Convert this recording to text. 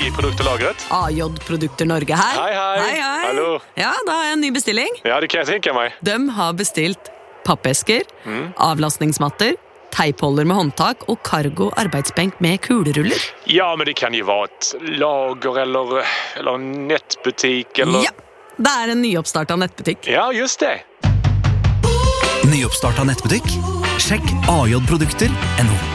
i produktlagret. AJ Produkter Norge her. Hei. Hallo. Ja, da har jeg en ny bestilling. Ja, det kan jeg tenke meg. De har bestilt pappesker, avlastningsmatter, teipholder med håndtak og cargo arbeidsbenk med kuleruller. Ja, men det kan jo være et lager eller nettbutikk eller... Ja, det er en nyoppstartet nettbutikk. Ja, just det. Nyoppstartet nettbutikk? Sjekk ajprodukter.no.